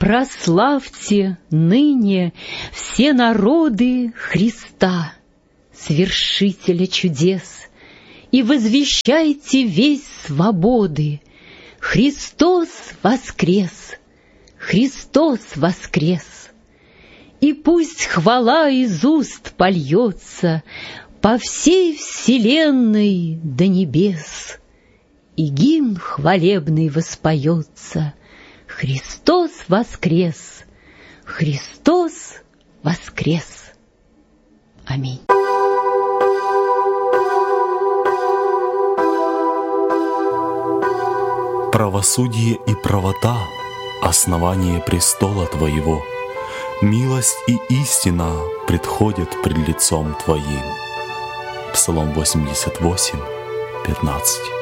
Прославьте ныне все народы Христа, Свершителя чудес, и возвещайте весть свободы. Христос воскрес! Христос воскрес! И пусть хвала из уст польется по всей вселенной до небес, и гимн хвалебный воспоется: Христос воскрес! Христос воскрес! Аминь. Правосудие и правота — основание престола Твоего. Милость и истина предходят пред лицом Твоим. Псалом 88, 15.